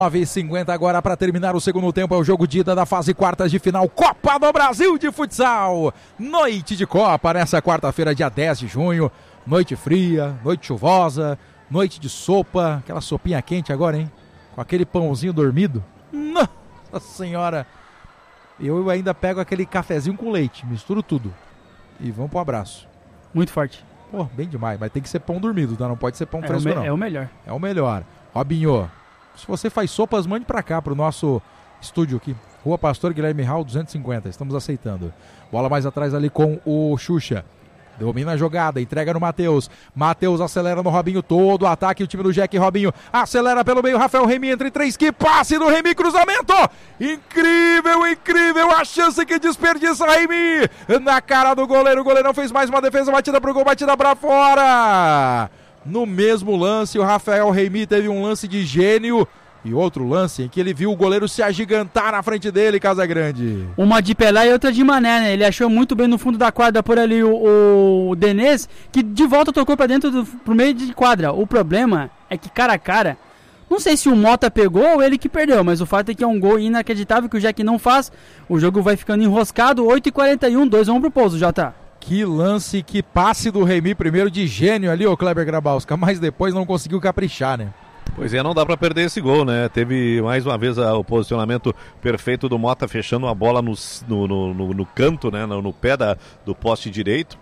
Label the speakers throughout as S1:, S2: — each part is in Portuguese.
S1: 9h50 agora para terminar o segundo tempo. É o jogo de ida da fase quartas de final Copa do Brasil de futsal. Noite de Copa nessa quarta-feira, dia 10 de junho. Noite fria, noite chuvosa, noite de sopa. Aquela sopinha quente agora, hein? Com aquele pãozinho dormido. Nossa senhora! Eu ainda pego aquele cafezinho com leite, misturo tudo. E vamos pro abraço.
S2: Muito forte.
S1: Pô, bem demais. Mas tem que ser pão dormido, tá? Não pode ser pão fresco, não.
S2: É o melhor.
S1: É o melhor. Robinho, se você faz sopas, mande pra cá, pro nosso estúdio aqui. Rua Pastor Guilherme Hall, 250. Estamos aceitando. Bola mais atrás ali com o Xuxa. Domina a jogada, entrega no Matheus. Matheus acelera no Robinho, todo o ataque. O time do Jack, Robinho acelera pelo meio. Rafael Remy entre três. Que passe do Remy, cruzamento! Incrível, incrível a chance que desperdiça Remy na cara do goleiro. O goleirão fez mais uma defesa, batida pro gol, batida pra fora. No mesmo lance, o Rafael Remy teve um lance de gênio. E outro lance em que ele viu o goleiro se agigantar na frente dele, Casagrande.
S2: Uma de Pelé e outra de Mané, né? Ele achou muito bem no fundo da quadra por ali o Denez, que de volta tocou pra dentro pro meio de quadra. O problema é que cara a cara, não sei se o Mota pegou ou ele que perdeu, mas o fato é que é um gol inacreditável que o Jack não faz. O jogo vai ficando enroscado, 8h41, 2-1 pro Pouso, Jota.
S1: Que lance, que passe do Remy, primeiro de gênio ali, o Kleber Grabowska, mas depois não conseguiu caprichar, né?
S3: Pois é, não dá para perder esse gol, né? Teve mais uma vez o posicionamento perfeito do Mota, fechando a bola no canto, né? No pé do poste direito.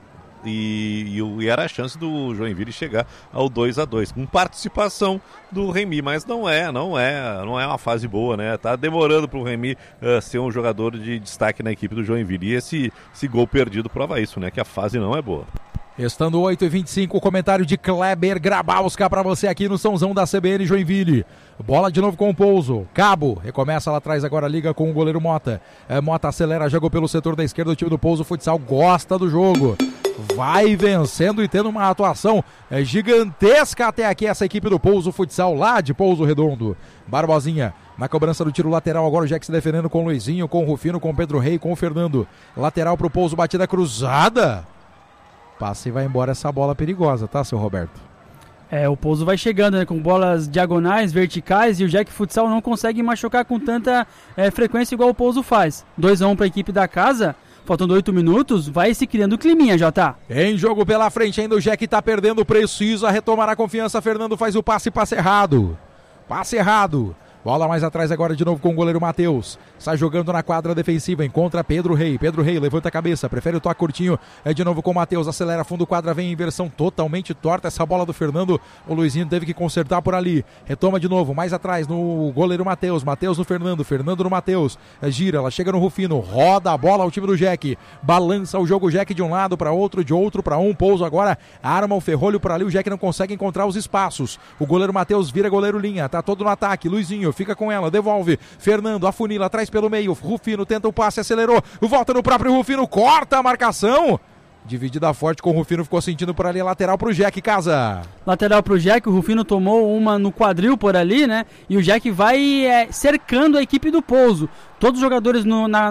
S3: E era a chance do Joinville chegar ao 2-2, com participação do Remy, mas não é uma fase boa, né? Tá demorando pro Remy ser um jogador de destaque na equipe do Joinville. E esse gol perdido prova isso, né? Que a fase não é boa.
S1: Estando 8h25, o comentário de Kleber Grabowska para você aqui no Sãozão da CBN Joinville. Bola de novo com o Pouso. Cabo, recomeça lá atrás agora, liga com o goleiro Mota. Mota acelera, jogou pelo setor da esquerda, o time do Pouso Futsal gosta do jogo. Vai vencendo e tendo uma atuação gigantesca até aqui essa equipe do Pouso Futsal, lá de Pouso Redondo. Barbosinha na cobrança do tiro lateral, agora o Jack se defendendo com o Luizinho, com o Rufino, com o Pedro Rei, com o Fernando. Lateral pro Pouso, batida cruzada. Passa e vai embora essa bola perigosa, tá, seu Roberto?
S2: O Pouso vai chegando, né, com bolas diagonais, verticais, e o Jack Futsal não consegue machucar com tanta frequência igual o Pouso faz. 2-1 para a equipe da casa, faltando 8 minutos, vai se criando climinha, Jota.
S1: Em jogo pela frente ainda, o Jack tá perdendo, precisa retomar a confiança. Fernando faz o passe errado. Passe errado. Bola mais atrás agora de novo com o goleiro Matheus. Sai jogando na quadra defensiva, encontra Pedro Rei. Pedro Rei levanta a cabeça, prefere o toque curtinho. De novo com o Matheus, acelera fundo quadra, vem em inversão totalmente torta essa bola do Fernando. O Luizinho teve que consertar por ali. Retoma de novo, mais atrás no goleiro Matheus. Matheus no Fernando, Fernando no Matheus. Gira, ela chega no Rufino, roda a bola ao time do Jack. Balança o jogo, Jack de um lado para outro, de outro para um. Pouso agora arma o ferrolho por ali, o Jack não consegue encontrar os espaços. O goleiro Matheus vira goleiro linha, tá todo no ataque. Luizinho fica com ela, devolve, Fernando afunila atrás pelo meio, Rufino tenta o passe, acelerou, volta no próprio Rufino, corta a marcação, dividida forte com o Rufino, ficou sentindo por ali, lateral pro Jack, Casa.
S2: Lateral pro Jack, o Rufino tomou uma no quadril por ali, né, e o Jack vai cercando a equipe do Pouso, todos os jogadores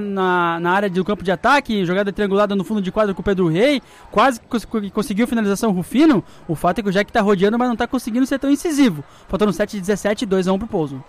S2: na área do campo de ataque, jogada triangulada no fundo de quadra com o Pedro Rei, quase conseguiu finalização o Rufino. O fato é que o Jack tá rodeando, mas não tá conseguindo ser tão incisivo, faltando 7h17, 2-1 pro Pouso.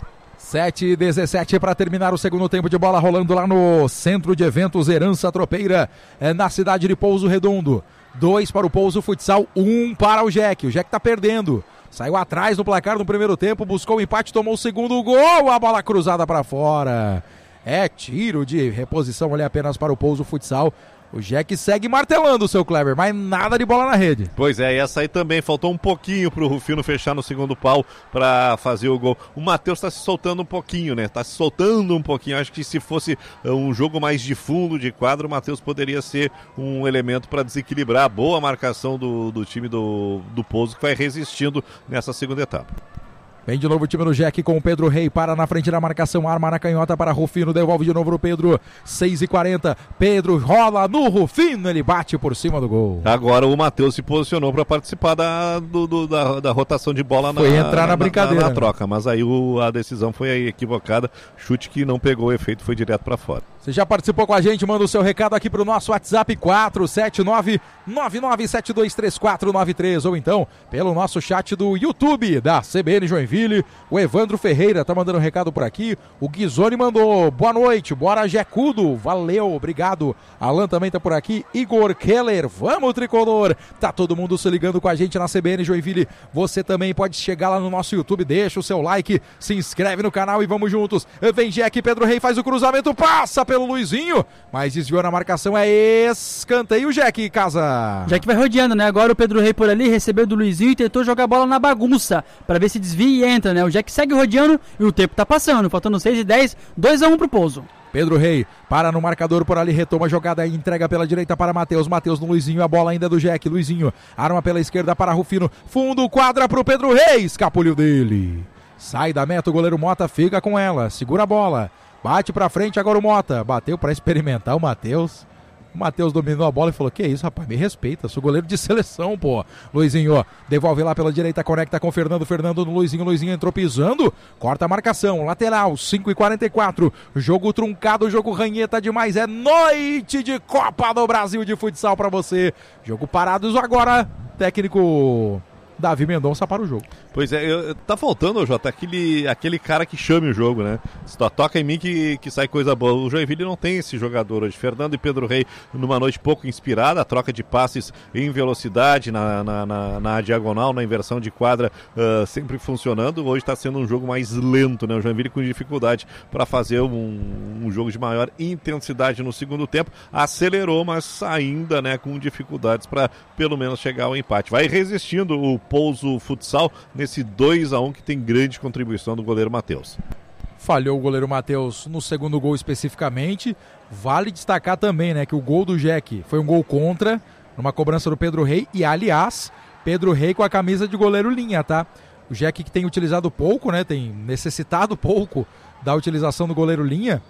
S1: 7h17 para terminar o segundo tempo de bola rolando lá no Centro de Eventos Herança Tropeira, na cidade de Pouso Redondo. 2 para o Pouso Futsal, 1 para o Jack. O Jack tá perdendo. Saiu atrás no placar no primeiro tempo, buscou o empate, tomou o segundo gol, a bola cruzada para fora. Tiro de reposição ali apenas para o Pouso Futsal. O Jack segue martelando o seu Kleber, mas nada de bola na rede.
S3: Pois é, e essa aí também faltou um pouquinho pro Rufino fechar no segundo pau para fazer o gol. O Matheus tá se soltando um pouquinho, né? Tá se soltando um pouquinho. Acho que se fosse um jogo mais de fundo de quadro, o Matheus poderia ser um elemento para desequilibrar a boa marcação do time do Pouso, que vai resistindo nessa segunda etapa.
S1: Vem de novo o time do Jack com o Pedro Rei, para na frente da marcação, arma na canhota para Rufino, devolve de novo no Pedro, 6h40, Pedro rola no Rufino, ele bate por cima do gol.
S3: Agora o Matheus se posicionou para participar da rotação de bola
S1: entrar na brincadeira,
S3: na troca, mas aí a decisão foi aí equivocada, chute que não pegou o efeito, foi direto para fora.
S1: Você já participou com a gente, manda o seu recado aqui pro nosso WhatsApp 479-99723493 ou então pelo nosso chat do YouTube da CBN Joinville. O Evandro Ferreira tá mandando um recado por aqui. O Guizoni mandou boa noite, bora Jecudo, valeu, obrigado. Alan também tá por aqui. Igor Keller, vamos Tricolor. Tá todo mundo se ligando com a gente na CBN Joinville. Você também pode chegar lá no nosso YouTube, deixa o seu like, se inscreve no canal e vamos juntos. Vem Jack, Pedro Rei faz o cruzamento, passa pelo Luizinho, mas desviou na marcação, é escanteio, Jack, casa.
S2: Jack vai rodeando, né? Agora o Pedro Rei por ali, recebeu do Luizinho e tentou jogar a bola na bagunça, pra ver se desvia e entra, né? O Jack segue rodeando e o tempo tá passando, faltando 6:10, 2-1 pro Pouso.
S1: Pedro Rei para no marcador por ali, retoma a jogada e entrega pela direita para Matheus. Matheus no Luizinho, a bola ainda é do Jack. Luizinho arma pela esquerda para Rufino. Fundo, quadra pro Pedro Rei, escapuliu dele. Sai da meta, o goleiro Mota fica com ela, segura a bola. Bate pra frente agora o Mota. Bateu pra experimentar o Matheus. O Matheus dominou a bola e falou: que isso, rapaz, me respeita, sou goleiro de seleção, pô. Luizinho, ó, devolve lá pela direita, conecta com o Fernando. Fernando no Luizinho, Luizinho entrou pisando. Corta a marcação, lateral, 5:44. Jogo truncado, jogo ranheta demais. É noite de Copa do Brasil de futsal pra você. Jogo parados agora, técnico Davi Mendonça para o jogo.
S3: Pois é, tá faltando, Jota, aquele cara que chame o jogo, né? Só toca em mim que sai coisa boa. O Joinville não tem esse jogador hoje. Fernando e Pedro Rei numa noite pouco inspirada, a troca de passes em velocidade na diagonal, na inversão de quadra, sempre funcionando. Hoje está sendo um jogo mais lento, né? O Joinville com dificuldade para fazer um jogo de maior intensidade no segundo tempo. Acelerou, mas ainda, né, com dificuldades para pelo menos chegar ao empate. Vai resistindo o Pouso Futsal nesse 2-1 que tem grande contribuição do goleiro Matheus.
S1: Falhou o goleiro Matheus no segundo gol especificamente. Vale destacar também, né, que o gol do Jack foi um gol contra, numa cobrança do Pedro Rei. E, aliás, Pedro Rei com a camisa de goleiro linha, tá? O Jack que tem utilizado pouco, né, tem necessitado pouco da utilização do goleiro linha.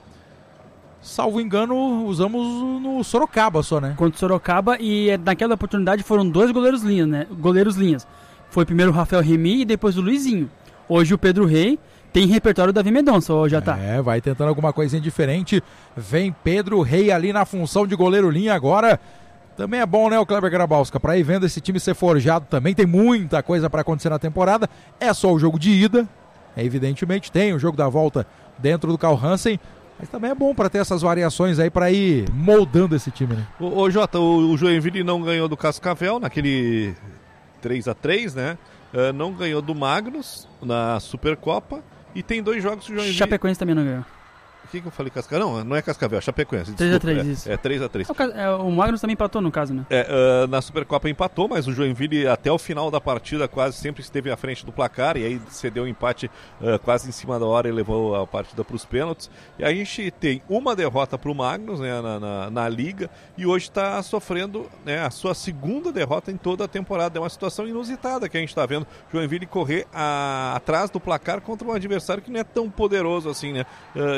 S1: Salvo engano, usamos no Sorocaba só, né?
S2: Contra o Sorocaba, e naquela oportunidade foram 2 goleiros linhas, né? Goleiros linhas. Foi primeiro o Rafael Remy e depois o Luizinho. Hoje o Pedro Rei tem repertório do Davi Mendonça, ó, já tá.
S1: Vai tentando alguma coisinha diferente. Vem Pedro Rei ali na função de goleiro linha agora. Também é bom, né, o Kleber Grabowska, para ir vendo esse time ser forjado também. Tem muita coisa para acontecer na temporada. É só o jogo de ida, evidentemente. Tem o jogo da volta dentro do Carl Hansen. Mas também é bom para ter essas variações aí para ir moldando esse time, né?
S3: Ô Jota, o Joinville não ganhou do Cascavel naquele 3-3, né? Não ganhou do Magnus na Supercopa e tem 2 jogos que o Joinville...
S2: Chapecoense também não ganhou.
S3: O que eu falei? Cascavel? Não é Cascavel, é Chapecoense.
S2: 3-3, isso.
S3: É 3-3.
S2: O Magnus também empatou no caso, né?
S3: Na Supercopa empatou, mas o Joinville até o final da partida quase sempre esteve à frente do placar e aí cedeu o empate quase em cima da hora e levou a partida para os pênaltis. E a gente tem uma derrota para o Magnus, né, na Liga, e hoje está sofrendo, né, a sua segunda derrota em toda a temporada. É uma situação inusitada que a gente está vendo. Joinville correr atrás do placar contra um adversário que não é tão poderoso assim, né?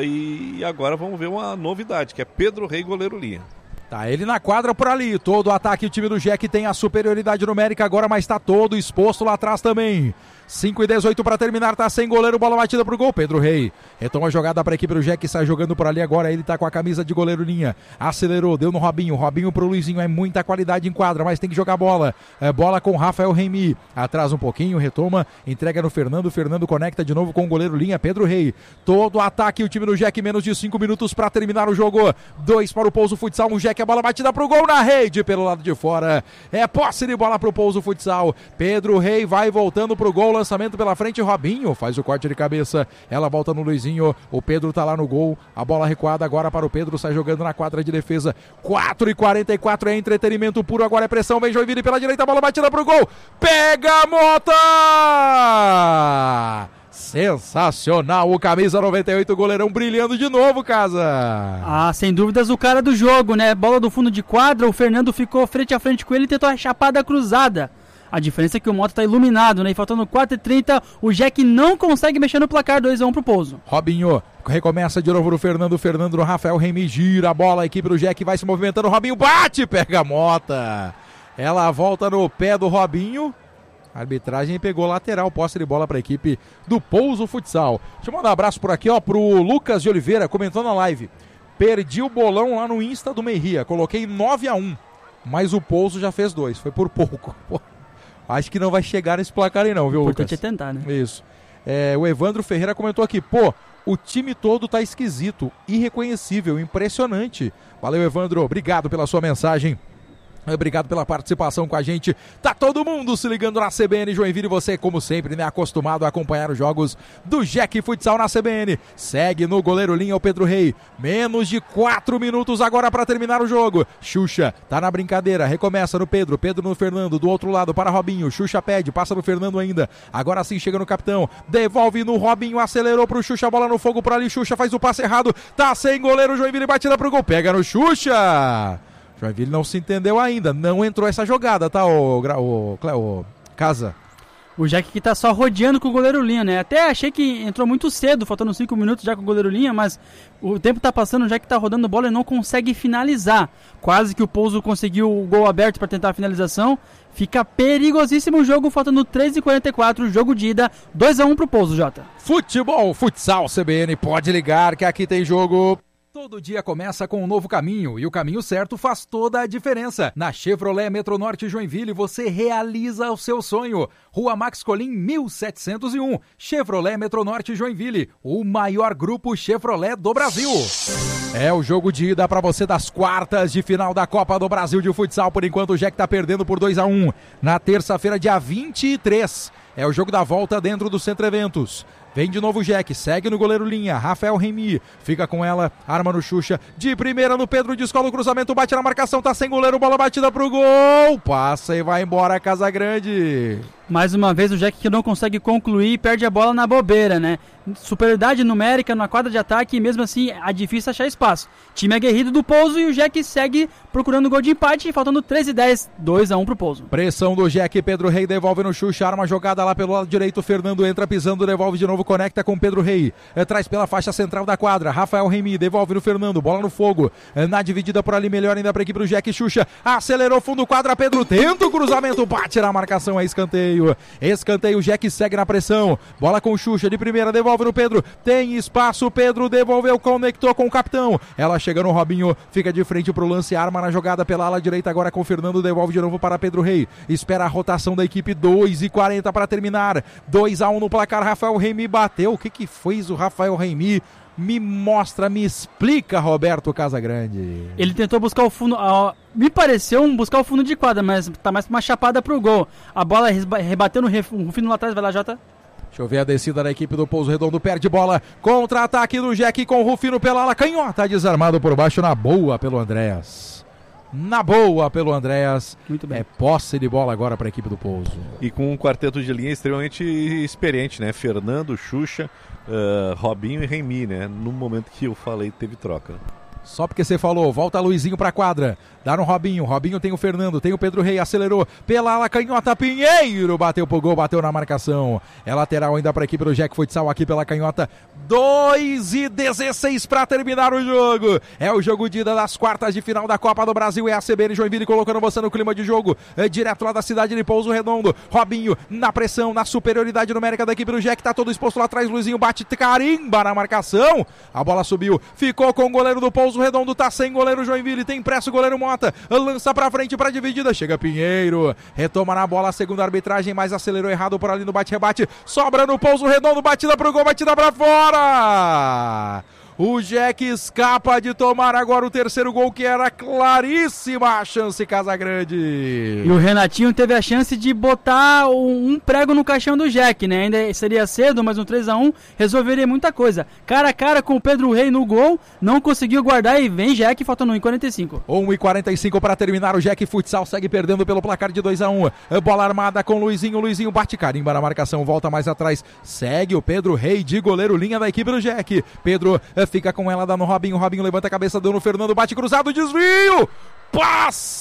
S3: E agora vamos ver uma novidade, que é Pedro Rei, goleiro linha.
S1: Tá ele na quadra por ali, todo o ataque, o time do Jack tem a superioridade numérica agora, mas tá todo exposto lá atrás também. 5:18 para terminar, tá sem goleiro, bola batida pro gol, Pedro Rei retoma a jogada para a equipe do Jack, sai jogando por ali agora, ele tá com a camisa de goleiro linha, acelerou, deu no Robinho pro Luizinho, é muita qualidade em quadra, mas tem que jogar bola, bola com Rafael Remy, atrasa um pouquinho, retoma, entrega no Fernando conecta de novo com o goleiro linha, Pedro Rei, todo o ataque, o time do Jack, menos de 5 minutos para terminar o jogo, 2 para o Pouso Futsal, no Jack, a bola batida pro gol na rede, pelo lado de fora, é posse de bola pro Pouso Futsal, Pedro Rei vai voltando pro gol, lançamento pela frente, Robinho faz o corte de cabeça, ela volta no Luizinho, o Pedro tá lá no gol, a bola recuada agora para o Pedro, sai jogando na quadra de defesa, 4:44 é entretenimento puro, agora é pressão, vem Joinville pela direita, a bola batida pro gol, pega a Mota! Sensacional, o camisa 98, goleirão brilhando de novo, casa.
S2: Sem dúvidas o cara do jogo, né? Bola do fundo de quadra, o Fernando ficou frente a frente com ele e tentou a chapada cruzada. A diferença é que o Mota tá iluminado, né? E faltando 4:30, o Jack não consegue mexer no placar, 2-1 pro Pouso.
S1: Robinho recomeça de novo no Fernando no Rafael Remy, gira a bola, a equipe do Jack vai se movimentando, Robinho bate, pega a Mota. Ela volta no pé do Robinho. A arbitragem pegou lateral, posse de bola para a equipe do Pouso Futsal. Deixa eu mandar um abraço por aqui, ó, pro Lucas de Oliveira, comentou na live. Perdi o bolão lá no Insta do Meirria, coloquei 9-1, mas o Pouso já fez 2, foi por pouco. Pô, acho que não vai chegar nesse placar aí não, viu, Lucas?
S2: Importante é tentar, né?
S1: Isso. O Evandro Ferreira comentou aqui, pô, o time todo tá esquisito, irreconhecível, impressionante. Valeu, Evandro, obrigado pela sua mensagem. Obrigado pela participação com a gente. Tá todo mundo se ligando na CBN Joinville. Você, como sempre, né, acostumado a acompanhar os jogos do Jack Futsal na CBN. Segue no goleiro linha o Pedro Rei. Menos de 4 minutos agora para terminar o jogo. Xuxa tá na brincadeira. Recomeça no Pedro. Pedro no Fernando. Do outro lado para Robinho. Xuxa pede. Passa no Fernando ainda. Agora sim chega no capitão. Devolve no Robinho. Acelerou pro Xuxa. Bola no fogo por ali. Xuxa faz o passe errado. Tá sem goleiro. Joinville batida pro gol. Pega no Xuxa. Joinville não se entendeu ainda, não entrou essa jogada, tá, o Casa?
S2: O Jack que tá só rodeando com o goleiro linha, né? Até achei que entrou muito cedo, faltando 5 minutos já com o goleiro linha, mas o tempo tá passando, o Jack tá rodando bola e não consegue finalizar. Quase que o Pouso conseguiu o gol aberto para tentar a finalização. Fica perigosíssimo o jogo, faltando 3h44, jogo de ida, 2-1 pro Pouso, Jota.
S1: Futebol, futsal, CBN, pode ligar que aqui tem jogo. Todo dia começa com um novo caminho e o caminho certo faz toda a diferença. Na Chevrolet Metronorte Joinville você realiza o seu sonho. Rua Max Colim 1701. Chevrolet Metronorte Joinville, o maior grupo Chevrolet do Brasil. É o jogo de ida para você das quartas de final da Copa do Brasil de futsal. Por enquanto o Jack tá perdendo por 2-1. Na terça-feira, dia 23, é o jogo da volta dentro do Centro Eventos. Vem de novo o Jack, segue no goleiro linha, Rafael Remy, fica com ela, arma no Xuxa, de primeira no Pedro, descola o cruzamento, bate na marcação, tá sem goleiro, bola batida pro gol, passa e vai embora Casagrande.
S2: Mais uma vez o Jack que não consegue concluir e perde a bola na bobeira, né? Superioridade numérica na quadra de ataque e mesmo assim é difícil achar espaço. Time aguerrido do Pouso e o Jack segue procurando gol de empate, faltando 13-10, 2-1 pro Pouso.
S1: Pressão do Jack, Pedro Rei devolve no Xuxa, arma jogada lá pelo lado direito, Fernando entra pisando, devolve de novo, conecta com Pedro Rei, traz pela faixa central da quadra, Rafael Remy devolve no Fernando, bola no fogo, na dividida por ali, melhor ainda para aqui pro Jack, Xuxa, acelerou fundo quadra, Pedro tenta o cruzamento, bate na marcação, é escanteio, Jack segue na pressão, bola com Xuxa de primeira, devolve no Pedro, tem espaço, Pedro devolveu, conectou com o capitão, ela chega no Robinho, fica de frente pro lance, arma na jogada pela ala direita, agora com o Fernando, devolve de novo para Pedro Rei, espera a rotação da equipe, 2h40 para terminar, 2-1 no placar, Rafael Remy bateu, o que fez o Rafael Remy? Me mostra, me explica, Roberto Casagrande.
S2: Ele tentou buscar o fundo, me pareceu buscar o fundo de quadra, mas tá mais uma chapada pro gol. A bola rebateu no Rufino lá atrás, vai lá, Jota.
S1: Deixa eu ver a descida da equipe do Pouso Redondo, perde bola, contra-ataque do Jack com o Rufino pela ala, canhota, desarmado por baixo, na boa pelo Andréas.
S2: Muito bem.
S1: É posse de bola agora para a equipe do Pouso.
S3: E com um quarteto de linha extremamente experiente, né? Fernando, Xuxa, Robinho e Remy, né? No momento que eu falei, teve troca.
S1: Só porque você falou, volta Luizinho pra quadra, dá no Robinho tem o Fernando, tem o Pedro Rei, acelerou, pela ala canhota, Pinheiro, bateu pro gol, bateu na marcação, é lateral ainda pra equipe do Jack Futsal aqui pela canhota, 2h16 pra terminar o jogo, é o jogo de ida das quartas de final da Copa do Brasil, é a CBN Joinville colocando você no clima de jogo, direto lá da cidade de Pouso Redondo, Robinho na pressão, na superioridade numérica da equipe do Jack, tá todo exposto lá atrás, Luizinho bate, carimba na marcação, a bola subiu, ficou com o goleiro do Pouso Redondo, tá sem goleiro Joinville, tem pressa o goleiro Mota, lança pra frente pra dividida, chega Pinheiro, retoma na bola a segunda arbitragem, mas acelerou errado por ali no bate-rebate, sobra no Pouso Redondo, batida pro gol, batida pra fora! O Jack escapa de tomar agora o terceiro gol, que era claríssima a chance, Casagrande.
S2: E o Renatinho teve a chance de botar um prego no caixão do Jack, né? Ainda seria cedo, mas um 3-1 resolveria muita coisa. Cara a cara com o Pedro Rei no gol, não conseguiu guardar e vem Jack, faltando 1h45.
S1: 1h45 para terminar, o Jack Futsal segue perdendo pelo placar de 2-1. Bola armada com Luizinho bate, carimba na marcação, volta mais atrás, segue o Pedro Rei de goleiro linha da equipe do Jack. Pedro fica com ela, dá no Robinho levanta a cabeça, deu no Fernando, bate cruzado, desvio, passe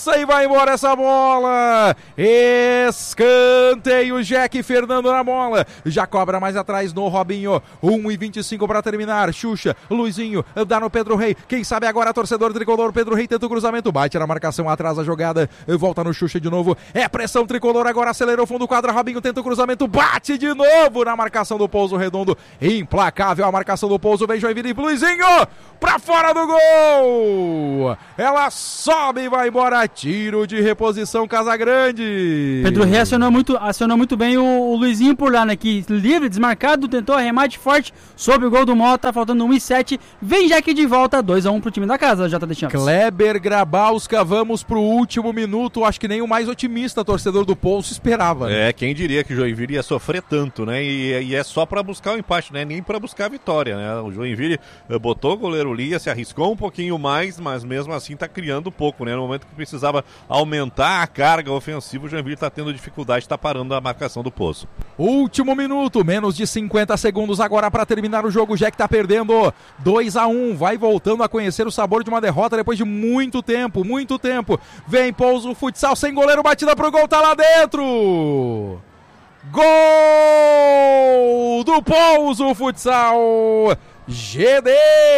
S1: passa e vai embora essa bola. Escanteio, Jack Fernando na bola. Já cobra mais atrás no Robinho. 1:25 para terminar. Xuxa, Luizinho, dá no Pedro Rei. Quem sabe agora, torcedor tricolor. Pedro Rei tenta o cruzamento, bate na marcação, atrás a jogada. Volta no Xuxa de novo. É pressão tricolor agora, acelerou fundo do quadro. Robinho tenta o cruzamento, bate de novo na marcação do Pouso Redondo. Implacável a marcação do Pouso. Vem Joinville, Luizinho pra fora do gol. Ela sobe e vai embora. Tiro de reposição, Casagrande.
S2: Pedro Rei acionou muito bem o Luizinho por lá, né? Que livre, desmarcado, tentou arremate forte sobre o gol do Mota, faltando 1:07. Vem Jack de volta, 2-1 pro time da casa, JD Champs.
S1: Kleber Grabowska, vamos pro último minuto. Acho que nem o mais otimista torcedor do Pouso esperava.
S3: Né? Quem diria que o Joinville ia sofrer tanto, né? E é só pra buscar o empate, né? Nem pra buscar a vitória, né? O Joinville botou o goleiro Lia, se arriscou um pouquinho mais, mas mesmo assim tá criando pouco, né? No momento que precisava aumentar a carga ofensiva, o Joinville tá tendo dificuldade, tá parando a marcação do Pouso.
S1: Último minuto, menos de 50 segundos agora para terminar o jogo. O Jack tá perdendo 2-1, vai voltando a conhecer o sabor de uma derrota depois de muito tempo. Vem Pouso Futsal sem goleiro, batida pro gol, tá lá dentro. Gol do Pouso Futsal. GD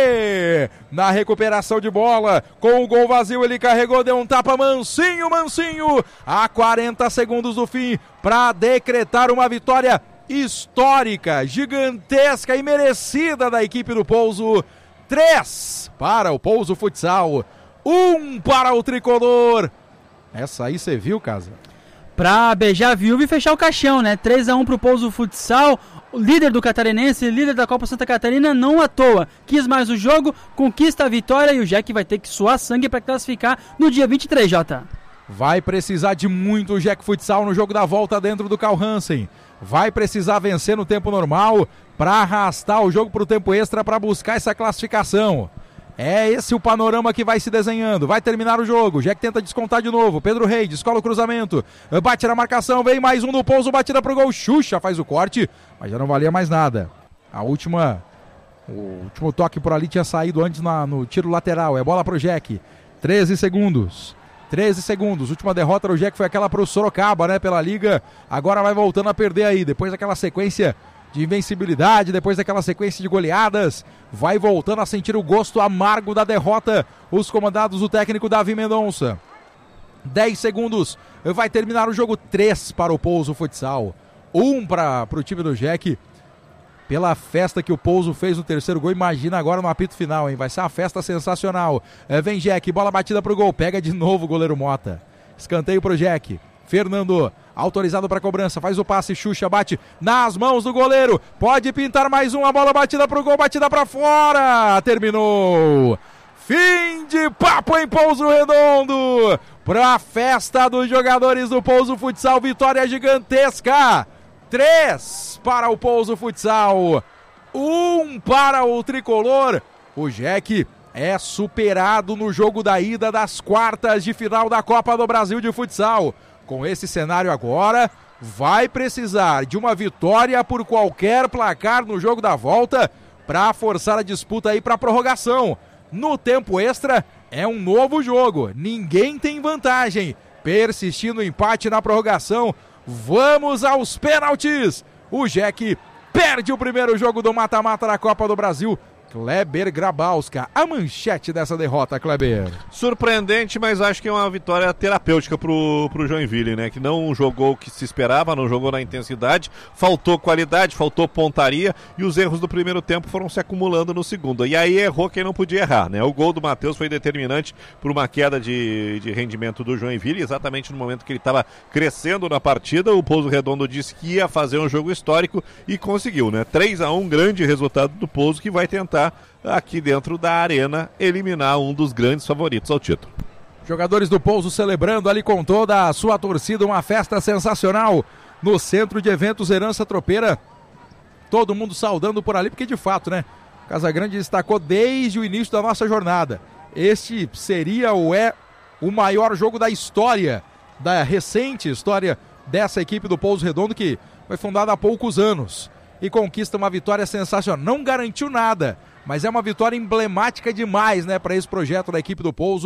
S1: na recuperação de bola, com o gol vazio ele carregou, deu um tapa, Mancinho a 40 segundos do fim para decretar uma vitória histórica, gigantesca e merecida da equipe do Pouso. 3 para o Pouso Futsal, 1 para o Tricolor. Essa aí você viu, Casa?
S2: Pra beijar a viúva e fechar o caixão, né? 3-1 pro Pouso Futsal. O líder do Catarinense, líder da Copa Santa Catarina, não à toa. Quis mais o jogo, conquista a vitória e o Jack vai ter que suar sangue para classificar no dia 23, Jota.
S1: Vai precisar de muito o Jack Futsal no jogo da volta dentro do Carl Hansen. Vai precisar vencer no tempo normal para arrastar o jogo para o tempo extra para buscar essa classificação. É esse o panorama que vai se desenhando. Vai terminar o jogo. Jack tenta descontar de novo. Pedro Rei descola o cruzamento. Bate na marcação. Vem mais um do Pouso. Batida pro gol. Xuxa faz o corte. Mas já não valia mais nada. O último toque por ali tinha saído antes no tiro lateral. É bola pro Jack. 13 segundos. Última derrota do Jack foi aquela pro Sorocaba, né? Pela Liga. Agora vai voltando a perder aí. Depois daquela sequência de invencibilidade, depois daquela sequência de goleadas, vai voltando a sentir o gosto amargo da derrota, os comandados do técnico Davi Mendonça. 10 segundos, vai terminar o jogo. 3 para o Pouso Futsal, 1 para o time do Jack. Pela festa que o Pouso fez no terceiro gol, imagina agora no apito final, hein? Vai ser uma festa sensacional. Vem Jack, bola batida pro gol, pega de novo o goleiro Mota. Escanteio pro Jack. Fernando, autorizado para cobrança, faz o passe, Xuxa bate nas mãos do goleiro, pode pintar mais uma, bola batida pro gol, batida para fora, terminou. Fim de papo em Pouso Redondo, pra festa dos jogadores do Pouso Futsal, vitória gigantesca. 3 para o Pouso Futsal, 1 para o Tricolor. O Jack é superado no jogo da ida das quartas de final da Copa do Brasil de Futsal. Com esse cenário agora, vai precisar de uma vitória por qualquer placar no jogo da volta para forçar a disputa aí para a prorrogação. No tempo extra, é um novo jogo, ninguém tem vantagem. Persistindo o empate na prorrogação, vamos aos pênaltis. O Jack perde o primeiro jogo do mata-mata da Copa do Brasil. Kleber Grabowska, a manchete dessa derrota, Kleber.
S3: Surpreendente, mas acho que é uma vitória terapêutica pro Joinville, né? Que não jogou o que se esperava, não jogou na intensidade, faltou qualidade, faltou pontaria e os erros do primeiro tempo foram se acumulando no segundo. E aí errou quem não podia errar, né? O gol do Matheus foi determinante por uma queda de rendimento do Joinville, exatamente no momento que ele estava crescendo na partida. O Pouso Redondo disse que ia fazer um jogo histórico e conseguiu, né? 3-1, grande resultado do Pouso, que vai tentar aqui dentro da arena eliminar um dos grandes favoritos ao título.
S1: Jogadores do Pouso celebrando ali com toda a sua torcida, uma festa sensacional no Centro de Eventos Herança Tropeira. Todo mundo saudando por ali, porque de fato, né? Casagrande destacou desde o início da nossa jornada. Este seria ou é o maior jogo da história, da recente história dessa equipe do Pouso Redondo, que foi fundada há poucos anos e conquista uma vitória sensacional. Não garantiu nada, mas é uma vitória emblemática demais, né, para esse projeto da equipe do Pouso.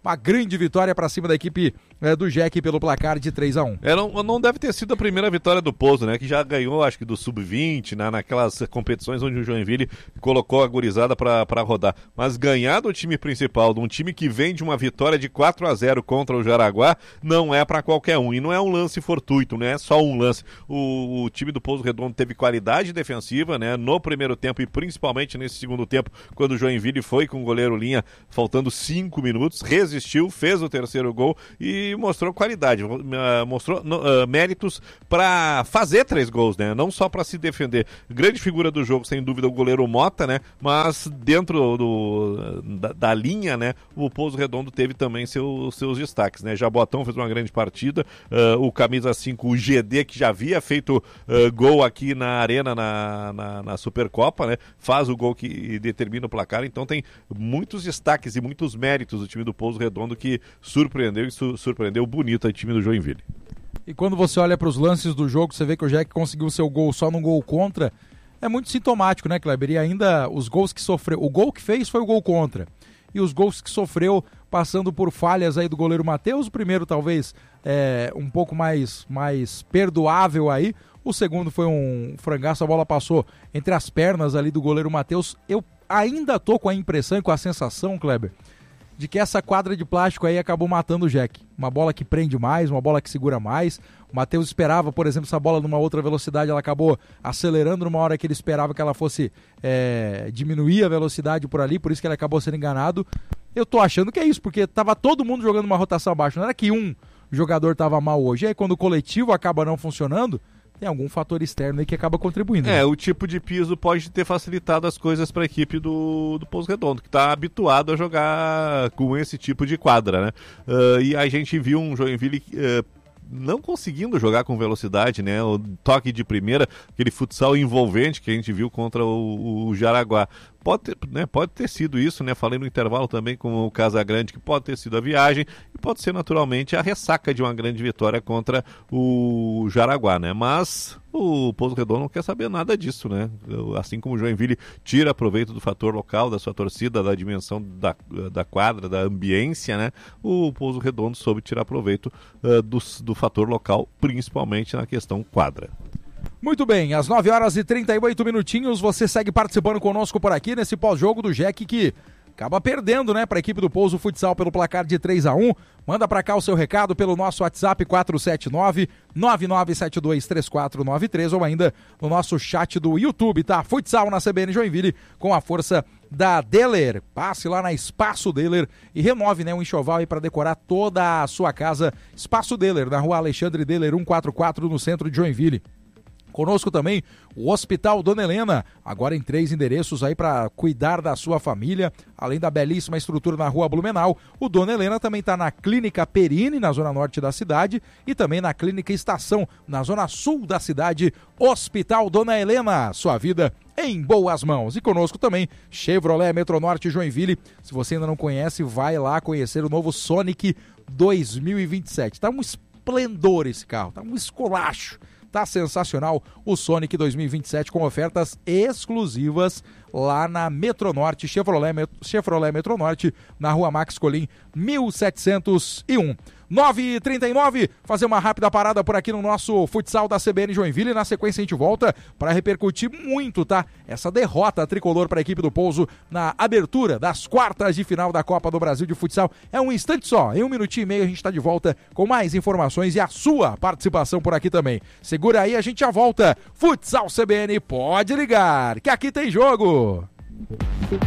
S1: uma grande vitória para cima da equipe do Jack pelo placar de 3-1.
S3: Não deve ter sido a primeira vitória do Pouso, né? Que já ganhou, acho que do Sub-20, né? Naquelas competições onde o Joinville colocou a gurizada para rodar. Mas ganhar do time principal, de um time que vem de uma vitória de 4-0 contra o Jaraguá, não é para qualquer um. E não é um lance fortuito, não é só um lance. O time do Pouso Redondo teve qualidade defensiva, né? No primeiro tempo e principalmente nesse segundo tempo, quando o Joinville foi com o goleiro linha, faltando 5 minutos, resistiu, fez o terceiro gol e mostrou qualidade, mostrou méritos para fazer 3 gols, né? Não só para se defender. Grande figura do jogo, sem dúvida, o goleiro Mota, né? Mas dentro da linha, né? O Pouso Redondo teve também seus destaques, né? Jabotão fez uma grande partida, o camisa 5, o GD, que já havia feito gol aqui na Arena, na Supercopa, né? Faz o gol que determina o placar, então tem muitos destaques e muitos méritos do time do Pouso Redondo que surpreendeu bonito o time do Joinville.
S1: E quando você olha para os lances do jogo, você vê que o Jack conseguiu seu gol só num gol contra, é muito sintomático, né, Kleber? E ainda os gols que sofreu, o gol que fez foi o gol contra, e os gols que sofreu passando por falhas aí do goleiro Matheus, o primeiro talvez um pouco mais perdoável aí, o segundo foi um frangaço, a bola passou entre as pernas ali do goleiro Matheus. Eu ainda tô com a impressão e com a sensação, Kleber, de que essa quadra de plástico aí acabou matando o Jack. Uma bola que prende mais, uma bola que segura mais. O Matheus esperava, por exemplo, essa bola numa outra velocidade, ela acabou acelerando numa hora que ele esperava que ela fosse diminuir a velocidade por ali, por isso que ele acabou sendo enganado. Eu tô achando que é isso, porque tava todo mundo jogando uma rotação abaixo. Não era que um jogador tava mal hoje. E aí quando o coletivo acaba não funcionando, tem algum fator externo aí que acaba contribuindo.
S3: O tipo de piso pode ter facilitado as coisas para a equipe do Pouso Redondo, que está habituado a jogar com esse tipo de quadra, né? E a gente viu um Joinville não conseguindo jogar com velocidade, né? O toque de primeira, aquele futsal envolvente que a gente viu contra o Jaraguá. Pode ter sido isso, né? Falei no intervalo também com o Casagrande que pode ter sido a viagem e pode ser naturalmente a ressaca de uma grande vitória contra o Jaraguá, né? Mas o Pouso Redondo não quer saber nada disso, né? Assim como o Joinville tira proveito do fator local, da sua torcida, da dimensão da quadra, da ambiência, né? O Pouso Redondo soube tirar proveito do fator local, principalmente na questão quadra.
S1: Muito bem, às 9h38, você segue participando conosco por aqui nesse pós-jogo do Jack que acaba perdendo, né, para a equipe do Pouso Futsal pelo placar de 3-1. Manda para cá o seu recado pelo nosso WhatsApp 479-9972-3493 ou ainda no nosso chat do YouTube, tá? Futsal na CBN Joinville com a força da Deller. Passe lá na Espaço Deller e renove, né, um enxoval aí para decorar toda a sua casa. Espaço Deller, na rua Alexandre Deller 144, no centro de Joinville. Conosco também o Hospital Dona Helena, agora em 3 endereços aí para cuidar da sua família, além da belíssima estrutura na rua Blumenau. O Dona Helena também está na Clínica Perini, na zona norte da cidade, e também na Clínica Estação, na zona sul da cidade. Hospital Dona Helena, sua vida em boas mãos. E conosco também Chevrolet Metronorte Joinville. Se você ainda não conhece, vai lá conhecer o novo Sonic 2027. Tá um esplendor esse carro, tá um esculacho. Tá sensacional o Sonic 2027 com ofertas exclusivas lá na Metronorte, Chevrolet Metronorte, na rua Max Colim, 1701. 9h39, fazer uma rápida parada por aqui no nosso futsal da CBN Joinville e na sequência a gente volta para repercutir muito, tá? Essa derrota tricolor para a equipe do Pouso na abertura das quartas de final da Copa do Brasil de futsal. É um instante só, em 1 minutinho e meio a gente está de volta com mais informações e a sua participação por aqui também. Segura aí, a gente já volta. Futsal CBN, pode ligar, que aqui tem jogo!